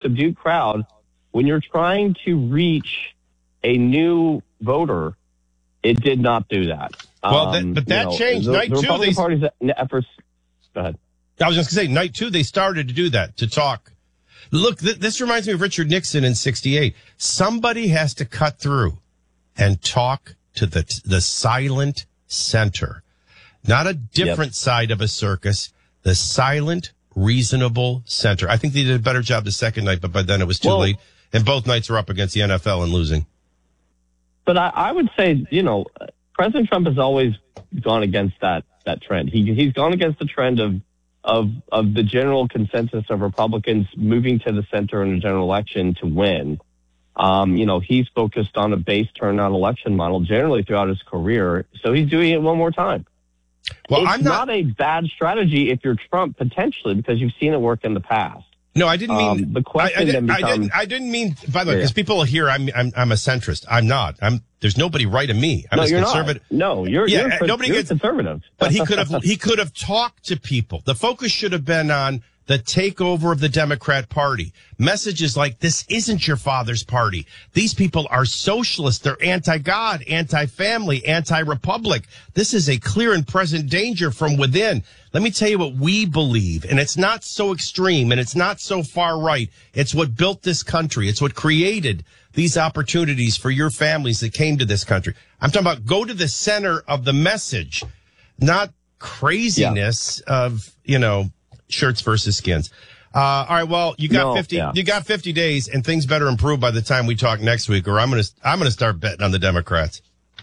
subdued crowd. When you're trying to reach a new voter, it did not do that. Well, but that changed. Night the two, Republican Party's efforts. Go ahead. I was just going to say, night two, they started to do that, to talk. Look, this reminds me of Richard Nixon in 68. Somebody has to cut through and talk to the silent center. Not a different side of a circus, the silent, reasonable center. I think they did a better job the second night, but by then it was too late. And both nights were up against the NFL and losing. But I would say, President Trump has always gone against that trend. He's gone against the trend of the general consensus of Republicans moving to the center in a general election to win. He's focused on a base turnout election model generally throughout his career. So he's doing it one more time. Well, it's not a bad strategy if you're Trump, potentially, because you've seen it work in the past. No, I didn't mean the question. I didn't mean. By the way, because people hear I'm a centrist. I'm not. There's nobody right of me. I'm a conservative. No, you're conservative. But he could have talked to people. The focus should have been on the takeover of the Democrat Party. Messages like, this isn't your father's party. These people are socialists. They're anti-God, anti-family, anti-republic. This is a clear and present danger from within. Let me tell you what we believe, and it's not so extreme, and it's not so far right. It's what built this country. It's what created these opportunities for your families that came to this country. I'm talking about go to the center of the message, not craziness of, shirts versus skins. All right. Well, you got 50 days, and things better improve by the time we talk next week, or I'm going to start betting on the Democrats.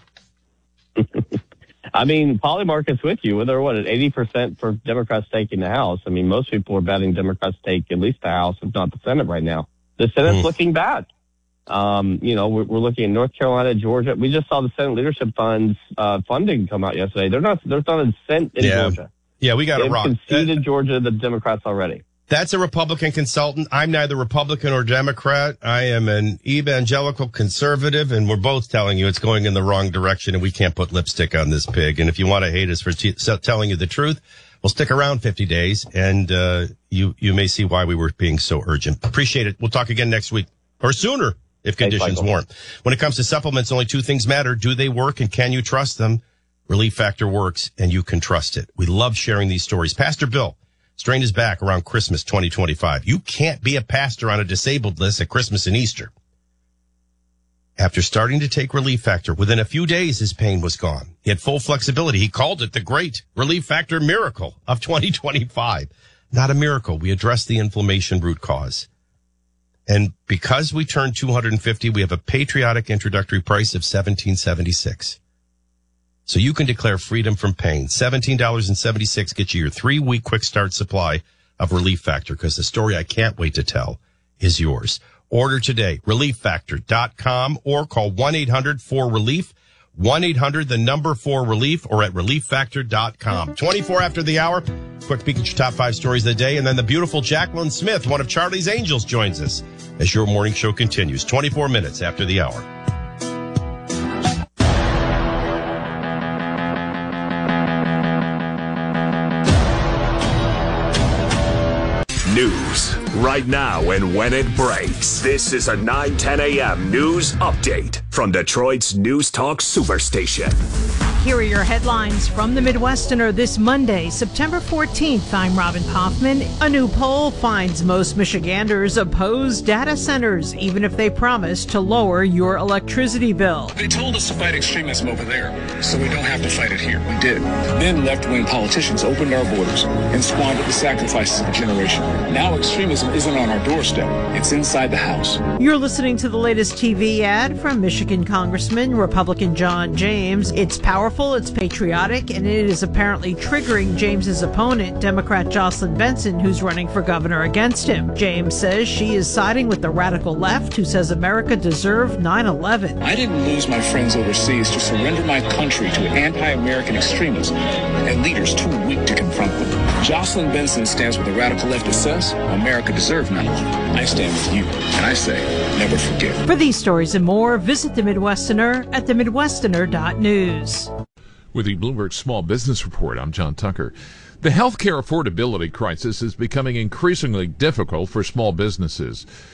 I mean, Polymarket's with you. They're at 80% for Democrats taking the House. I mean, most people are betting Democrats take at least the House, if not the Senate right now. The Senate's looking bad. We're looking at North Carolina, Georgia. We just saw the Senate Leadership Fund's funding come out yesterday. There's not a cent in Georgia. Yeah, we got it wrong. They've conceded Georgia, the Democrats already. That's a Republican consultant. I'm neither Republican or Democrat. I am an evangelical conservative, and we're both telling you it's going in the wrong direction, and we can't put lipstick on this pig. And if you want to hate us for telling you the truth, we'll stick around 50 days, and you may see why we were being so urgent. Appreciate it. We'll talk again next week, or sooner, if conditions warrant. When it comes to supplements, only two things matter. Do they work, and can you trust them? Relief Factor works, and you can trust it. We love sharing these stories. Pastor Bill strained his back around Christmas 2025. You can't be a pastor on a disabled list at Christmas and Easter. After starting to take Relief Factor, within a few days, his pain was gone. He had full flexibility. He called it the great Relief Factor miracle of 2025. Not a miracle. We addressed the inflammation root cause. And because we turned 250, we have a patriotic introductory price of $17.76. So you can declare freedom from pain. $17.76 gets you your 3-week quick start supply of Relief Factor, because the story I can't wait to tell is yours. Order today, relieffactor.com, or call 1-800-4RELIEF, 1-800-4RELIEF, or at relieffactor.com. 24 after the hour, quick peek at your top 5 stories of the day, and then the beautiful Jacqueline Smith, one of Charlie's Angels, joins us as your morning show continues. 24 minutes after the hour. News right now and when it breaks. This is a 9:10 a.m. news update from Detroit's News Talk Superstation. Here are your headlines from the Midwesterner this Monday, September 14th. I'm Robin Hoffman. A new poll finds most Michiganders oppose data centers, even if they promise to lower your electricity bill. They told us to fight extremism over there, so we don't have to fight it here. We did. Then left-wing politicians opened our borders and squandered the sacrifices of a generation. Now extremism isn't on our doorstep. It's inside the house. You're listening to the latest TV ad from Michigan Congressman Republican John James. It's powerful, it's patriotic, and it is apparently triggering James's opponent, Democrat Jocelyn Benson, who's running for governor against him. James says she is siding with the radical left, who says America deserved 9/11. I didn't lose my friends overseas to surrender my country to anti-American extremists and leaders too weak to confront them. Jocelyn Benson stands with the radical left that says America deserved 9/11. I stand with you, and I say, never forget. For these stories and more, visit The Midwesterner at themidwesterner.news. With the Bloomberg Small Business Report, I'm John Tucker. The healthcare affordability crisis is becoming increasingly difficult for small businesses.